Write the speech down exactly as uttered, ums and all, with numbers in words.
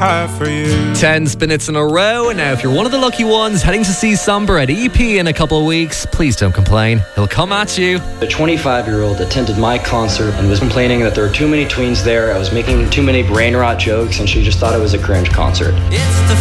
have for you. Ten spinets in a row. Now, if you're one of the lucky ones heading to see Somber at E P in a couple of weeks, please don't complain. He'll come at you. A twenty-five-year-old attended my concert and was complaining that there were too many tweens there. I was making too many brain rot jokes, and she just thought it was a cringe concert. It's the